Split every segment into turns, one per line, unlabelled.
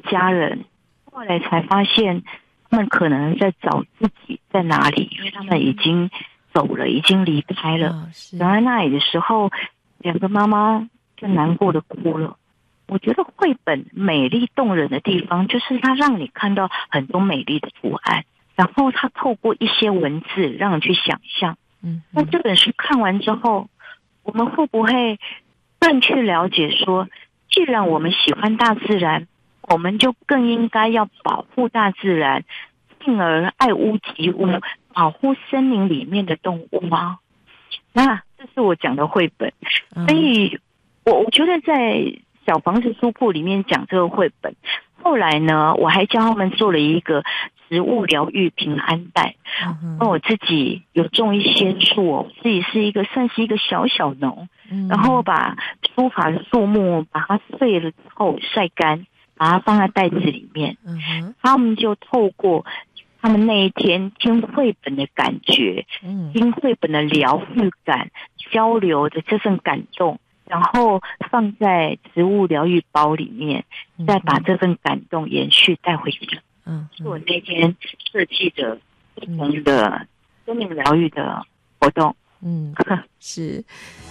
家人，后来才发现他们可能在找自己在哪里，因为他们已经走了，已经离开了。走在那里的时候，两个妈妈就难过的哭了。我觉得绘本美丽动人的地方，就是它让你看到很多美丽的图案，然后它透过一些文字让你去想象。那这本书看完之后，我们会不会更去了解说，既然我们喜欢大自然，我们就更应该要保护大自然，进而爱屋及乌，保护森林里面的动物吗？那这是我讲的绘本。所以我觉得在小房子书铺里面讲这个绘本，后来呢，我还教他们做了一个植物疗愈平安袋。那我自己有种一些树，我自己算是一个小小农，然后把书法的树木把它碎了之后晒干，把它放在袋子里面。他们就透过他们那一天听绘本的感觉，听绘本的疗愈感，交流的这份感动，然后放在植物疗愈包里面，再把这份感动延续带回家。是我那天设计的不同的生命疗愈的活动。
是。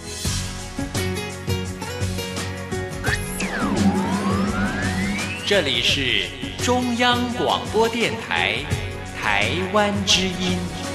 这里是中央广播电台台湾之音。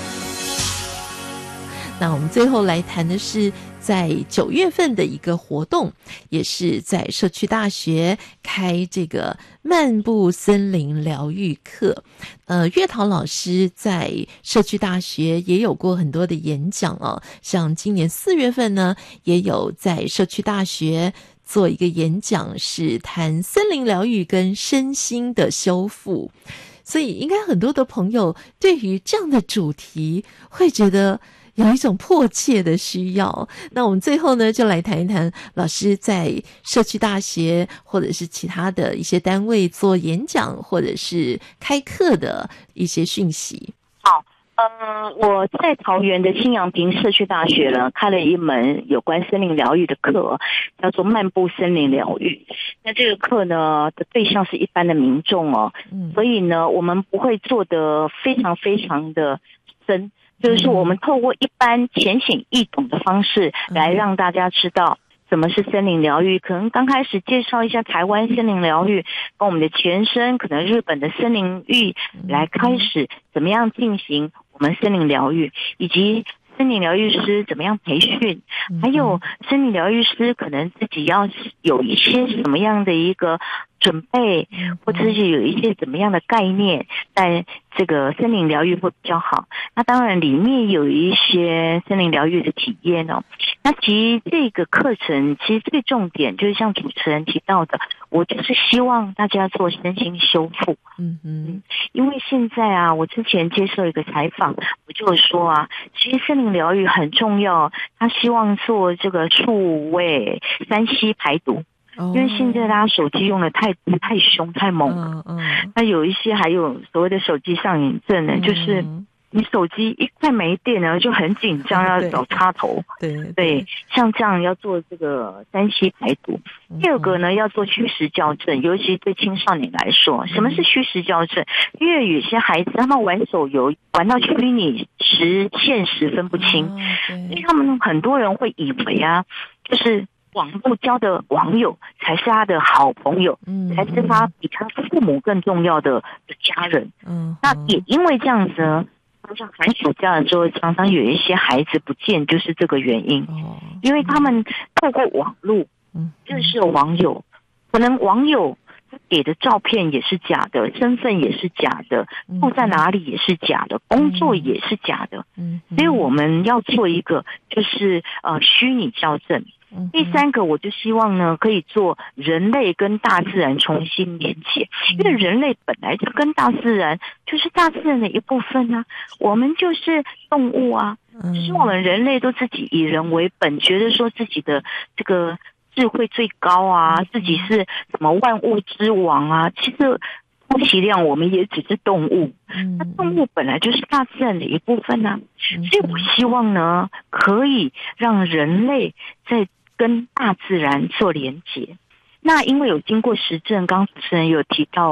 那我们最后来谈的是在9月份的一个活动，也是在社区大学开这个漫步森林疗愈课。月桃老师在社区大学也有过很多的演讲哦，像今年4月份呢，也有在社区大学做一个演讲，是谈森林疗愈跟身心的修复。所以应该很多的朋友对于这样的主题会觉得有一种迫切的需要。那我们最后呢，就来谈一谈老师在社区大学或者是其他的一些单位做演讲或者是开课的一些讯息。
好，我在桃园的新阳平社区大学呢，开了一门有关森林疗愈的课，叫做漫步森林疗愈。那这个课呢的对象是一般的民众哦，所以呢，我们不会做得非常非常的深。就是说我们透过一般浅显易懂的方式来让大家知道什么是森林疗愈，可能刚开始介绍一下台湾森林疗愈跟我们的前身可能日本的森林浴，来开始怎么样进行我们森林疗愈，以及森林疗愈师怎么样培训，还有森林疗愈师可能自己要有一些什么样的一个准备，或者是有一些怎么样的概念，在这个森林疗愈会比较好。那当然里面有一些森林疗愈的体验哦。那其实这个课程其实最重点就是像主持人提到的，我就是希望大家做身心修复。因为现在啊，我之前接受一个采访，我就说啊，其实森林疗愈很重要，他希望做这个数位3C 排毒。因为现在大家手机用的太凶太猛了，那有一些还有所谓的手机上瘾症呢，就是你手机一快没电了就很紧张，要找插头。对，像这样要做这个3C 排毒。第二个呢，要做虚实校正，尤其对青少年来说，什么是虚实校正？因为有些孩子他们玩手游玩到虚拟现实分不清，因为他们很多人会以为啊，就是网络交的网友才是他的好朋友，才是他比他父母更重要的家人。那也因为这样子呢，像寒暑假的时候，常常有一些孩子不见，就是这个原因。因为他们透过网络认识了网友，可能网友给的照片也是假的，身份也是假的，住在哪里也是假的，工作也是假的。所以我们要做一个就是虚拟校正。第三个，我就希望呢，可以做人类跟大自然重新连接，因为人类本来就跟大自然就是大自然的一部分啊，我们就是动物啊，只是我们人类都自己以人为本，觉得说自己的这个智慧最高啊，自己是什么万物之王啊，其实充其量我们也只是动物，那动物本来就是大自然的一部分啊，所以我希望呢，可以让人类在跟大自然做连结。那因为有经过实证，刚刚主持人有提到